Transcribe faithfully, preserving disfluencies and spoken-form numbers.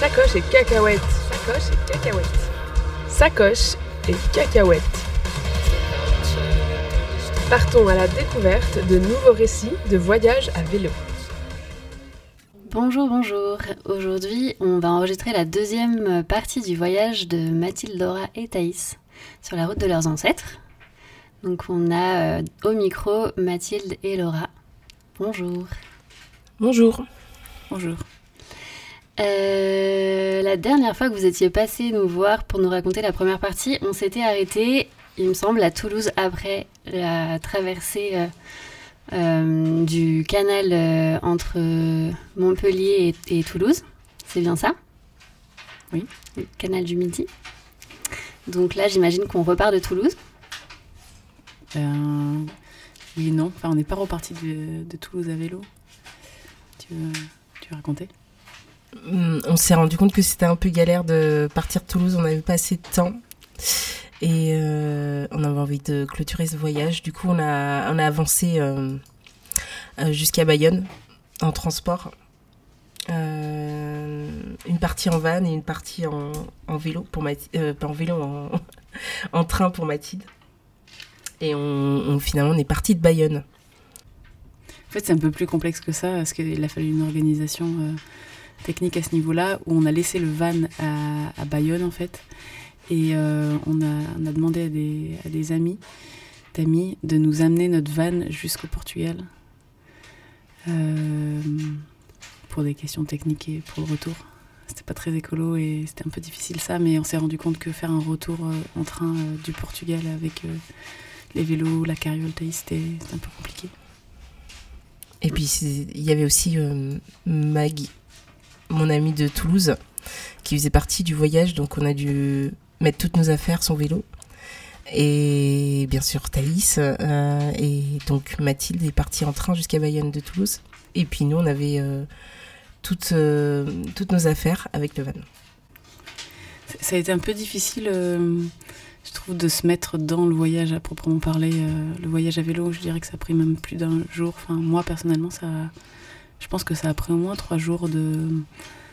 Sacoche et cacahuètes. Sacoche et cacahuètes. Sacoche et cacahuètes. Partons à la découverte de nouveaux récits de voyages à vélo. Bonjour, bonjour. Aujourd'hui, on va enregistrer la deuxième partie du voyage de Mathilde, Laura et Thaïs sur la route de leurs ancêtres. Donc on a euh, au micro Mathilde et Laura. Bonjour. Bonjour. Bonjour. Euh, la dernière fois que vous étiez passés nous voir pour nous raconter la première partie, on s'était arrêté, il me semble, à Toulouse après la traversée euh, euh, du canal euh, entre Montpellier et, et Toulouse. C'est bien ça ? Oui. Le canal du Midi. Donc là, j'imagine qu'on repart de Toulouse. Euh, oui et non. Enfin, on n'est pas reparti de, de Toulouse à vélo. Tu veux, tu veux raconter ? On s'est rendu compte que c'était un peu galère de partir de Toulouse, on n'avait pas assez de temps et euh, on avait envie de clôturer ce voyage. Du coup, on a, on a avancé euh, jusqu'à Bayonne en transport. Euh, une partie en van et une partie en, en vélo, pour Mathilde, euh, pas en vélo, en, en train pour Mathilde. Et on, on, finalement, on est parti de Bayonne. En fait, c'est un peu plus complexe que ça, parce qu'il a fallu une organisation... Euh... technique à ce niveau-là, où on a laissé le van à, à Bayonne en fait, et euh, on, a, on a demandé à des, à des amis, d'amis de nous amener notre van jusqu'au Portugal euh, pour des questions techniques et pour le retour. C'était pas très écolo et c'était un peu difficile ça, mais on s'est rendu compte que faire un retour euh, en train euh, du Portugal avec euh, les vélos, la carriole Thaïs, c'était, c'était un peu compliqué. Et puis il y avait aussi euh, Maggie, mon ami de Toulouse, qui faisait partie du voyage, donc on a dû mettre toutes nos affaires, son vélo, et bien sûr Thaïs, euh, et donc Mathilde est partie en train jusqu'à Bayonne de Toulouse, et puis nous on avait euh, toutes, euh, toutes nos affaires avec le van. Ça a été un peu difficile, euh, je trouve, de se mettre dans le voyage à proprement parler, euh, le voyage à vélo. Je dirais que ça a pris même plus d'un jour, enfin moi personnellement ça... Je pense que ça a pris au moins trois jours de,